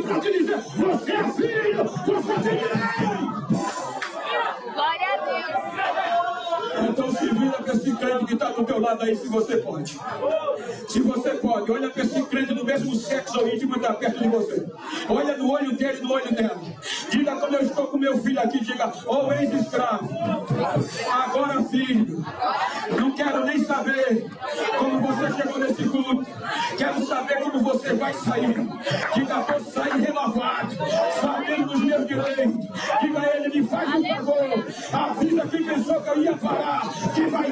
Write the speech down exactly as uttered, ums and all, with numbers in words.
para te dizer, você é filho, você tem direito. Glória a Deus. Então se vira para esse crente que está do teu lado aí, se você pode. Se você pode, olha para esse crente do mesmo sexo íntimo que está perto de você. Olha no olho dele, no olho dela. Diga quando eu estou com meu filho aqui, diga, ô oh, ex-escravo, agora filho, não quero nem saber como você chegou nesse culto. Quero saber como você vai sair. Diga, vou sair renovado, sabendo dos meus direitos. Diga a ele, me faz um favor. Avisa quem pensou que eu ia parar, que vai